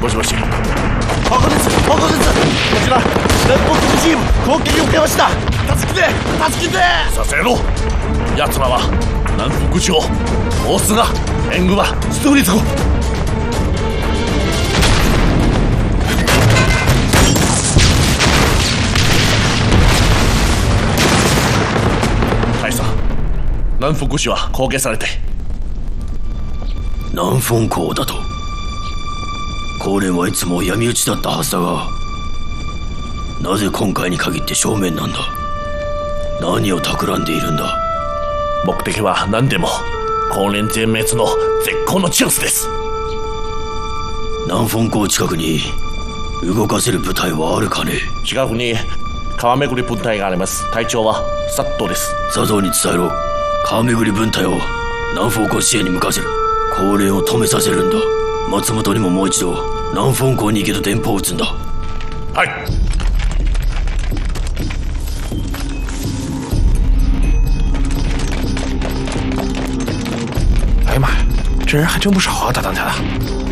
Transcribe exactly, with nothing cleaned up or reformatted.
もしもし。報告です、報告です。こちら南北部チーム攻撃を受けました。助けて助けて。させろ。奴らは南北地方大須賀援軍はストーリーズゴ。大佐、南北市は攻撃されて。 南フォン港だと。高蓮はいつも闇討ちだったはずだが、なぜ今回に限って正面なんだ。何を企んでいるんだ。 目的は何でも高蓮全滅の絶好のチャンスです。 南フォン港近くに動かせる部隊はあるかね。 近くに川巡り分隊があります。隊長はサットです。 佐藤に伝えろ。川巡り分隊を南フォン港支援に向かわせる。高蓮を止めさせるんだ。松本にももう一度南フォン港に行けと電報を打つんだ。 はい。 哎呀妈呀，这人还真不少啊，大当家的。